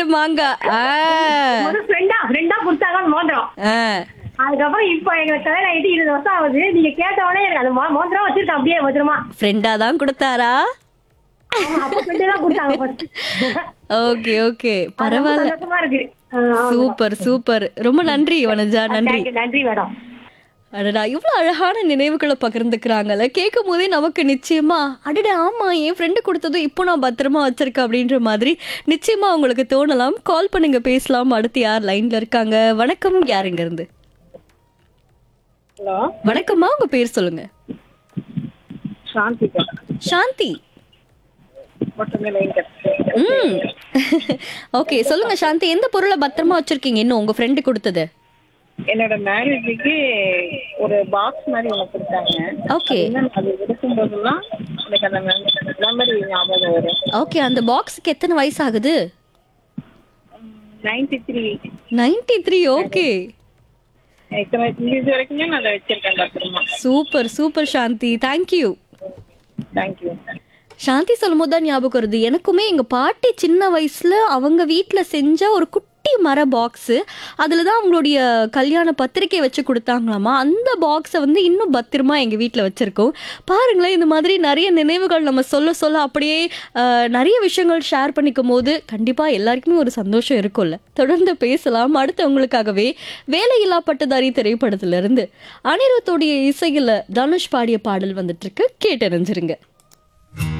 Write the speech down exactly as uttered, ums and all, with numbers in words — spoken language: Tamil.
மாங்காய். ஆ. ஒரு ஃப்ரெண்டா ஃப்ரெண்டா கொடுத்தாங்க மோதிரம். ஆ. அதுக்கப்புறம் இப்போ எங்களுக்கு கல்யாணம் ஆயிட்டு இருபது வருஷம் ஆகுது. நீங்க கேட்ட உடனே எனக்கு அந்த மோ- மோதிரம் வச்சிருக்கேன் அப்படியே பத்திரமா. ஃப்ரெண்டா தான் கொடுத்தாரா? ஆமா, அப்ப ஃப்ரெண்டு தான் கொடுத்தாங்க first. Okay, okay. அது ரொம்ப பரவால்ல. சந்தோஷமா இருக்கு. ஆ, ஆமா மேடம். Super, super. ரொம்ப நன்றி வனஜா. நன்றி. Thank you, நன்றி மேடம். அடடா! இவ்ளோ அழகான நினைவுகள பகிர்ந்துக்கிறாங்கல்ல. கேட்கும்போதே நமக்கு நிச்சயமா, அடடா! ஆமா என் ஃப்ரெண்டு குடுத்ததும் இப்போ நான் பத்திரமா வச்சிருக்கேன் அப்படின்ற மாதிரி நிச்சயமா உங்களுக்கு தோணலாம். கால் பண்ணுங்க பேசலாம். அடுத்து யார் லைன்ல இருக்காங்க? வணக்கம். யார் இங்க இருந்து? ஹலோ, வணக்கம்மா. உங்க பேர் சொல்லுங்க. சாந்தி சாந்தி. மட்டுமே லைன் கட்டு. ம். ஓகே. சொல்லுங்க சாந்தி. எந்த பொருள பத்திரமா வச்சிருக்கீங்க இன்னும் உங்க ஃப்ரெண்டு குடுத்தது? என்னோட மேரேஜுக்கு ஒரு பாக்ஸ் மாதிரி ஒன்று கொடுத்தாங்க. ஓகே. அது அது எடுக்கும்போதெல்லாம் எனக்கு அந்த மெமரி ஞாபகம் வரும். ஓகே. அந்த பாக்ஸ்க்கு எத்தனை வயசு ஆகுது? நைன்டி த்ரீ தொண்ணூற்று மூன்று. ஓகே. இத்தனை இது வரைக்குமே நான் அதை வச்சிருக்கேன் பத்திரமா. Super, super Shanti. Thank you. Thank you. சாந்தி சொல்லும்போது தான் ஞாபகம் வருது. எனக்குமே எங்க பாட்டி சின்ன வயசுல அவங்க வீட்ல செஞ்ச ஒரு குட்டி மர பாக்ஸ், அதுல தான் அவங்களுடைய கல்யாண பத்திரிக்கை வச்சு கொடுத்தாங்களாமா. அந்த பாக்ஸை வந்து இன்னும் பத்திரமா எங்க வீட்ல வச்சிருக்கோம். பாருங்களேன், இந்த மாதிரி நிறைய நினைவுகள் நம்ம சொல்ல சொல்ல அப்படியே அஹ், நிறைய விஷயங்கள் ஷேர் பண்ணிக்கும் போது கண்டிப்பா எல்லாருக்குமே ஒரு சந்தோஷம் இருக்கும்ல. தொடர்ந்து பேசலாம். அடுத்து உங்களுக்காகவே வேலையில்லா பட்டதாரி திரைப்படத்துல இருந்து அனிருத்தோடைய இசையில தனுஷ் பாடிய பாடல் வந்துட்டு இருக்கு. கேட்டறிஞ்சிருங்க.